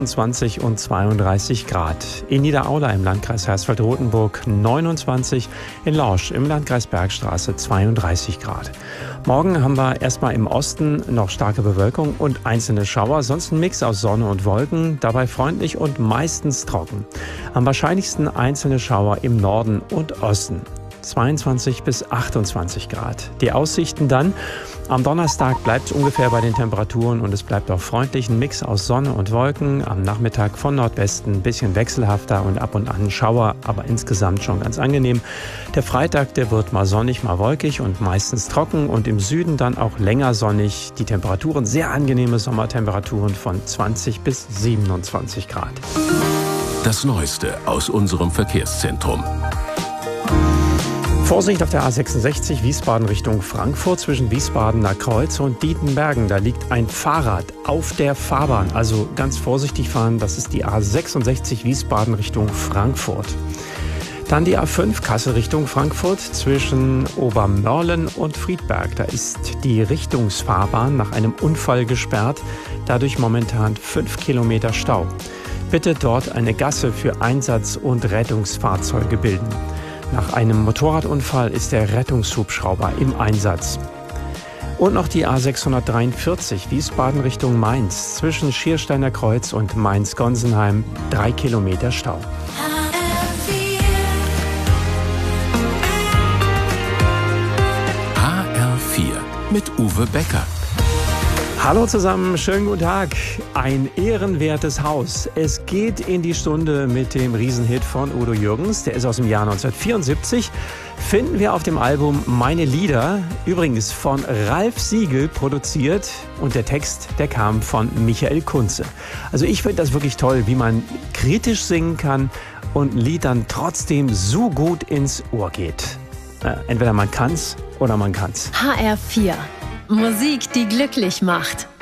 20 und 32 Grad. In Niederaula im Landkreis Hersfeld-Rotenburg 29, in Lorsch im Landkreis Bergstraße 32 Grad. Morgen haben wir erstmal im Osten noch starke Bewölkung und einzelne Schauer, sonst ein Mix aus Sonne und Wolken, dabei freundlich und meistens trocken. Am wahrscheinlichsten einzelne Schauer im Norden und Osten. 22 bis 28 Grad. Die Aussichten dann: am Donnerstag bleibt es ungefähr bei den Temperaturen und es bleibt auch freundlich. Ein Mix aus Sonne und Wolken. Am Nachmittag von Nordwesten ein bisschen wechselhafter und ab und an Schauer, aber insgesamt schon ganz angenehm. Der Freitag, der wird mal sonnig, mal wolkig und meistens trocken und im Süden dann auch länger sonnig. Die Temperaturen, sehr angenehme Sommertemperaturen von 20 bis 27 Grad. Das Neueste aus unserem Verkehrszentrum. Vorsicht auf der A66 Wiesbaden Richtung Frankfurt zwischen Wiesbadener Kreuz und Dietenbergen. Da liegt ein Fahrrad auf der Fahrbahn. Also ganz vorsichtig fahren. Das ist die A66 Wiesbaden Richtung Frankfurt. Dann die A5 Kassel Richtung Frankfurt zwischen Obermörlen und Friedberg. Da ist die Richtungsfahrbahn nach einem Unfall gesperrt. Dadurch momentan 5 Kilometer Stau. Bitte dort eine Gasse für Einsatz- und Rettungsfahrzeuge bilden. Nach einem Motorradunfall ist der Rettungshubschrauber im Einsatz. Und noch die A643 Wiesbaden Richtung Mainz zwischen Schiersteiner Kreuz und Mainz-Gonsenheim 3 Kilometer Stau. HR4 mit Uwe Becker. Hallo zusammen, schönen guten Tag. Ein ehrenwertes Haus. Es geht in die Stunde mit dem Riesenhit von Udo Jürgens. Der ist aus dem Jahr 1974. Finden wir auf dem Album Meine Lieder. Übrigens von Ralf Siegel produziert. Und der Text, der kam von Michael Kunze. Also ich finde das wirklich toll, wie man kritisch singen kann und ein Lied dann trotzdem so gut ins Ohr geht. Entweder man kann's oder man kann's. HR4. Musik, die glücklich macht.